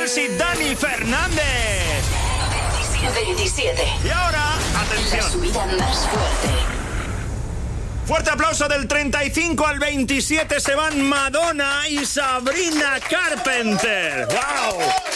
Rivers y Dani Fernández. 27. Y ahora, atención. La subida más fuerte. Fuerte aplauso del 35 al 27 se van Madonna y Sabrina Carpenter. ¡Wow!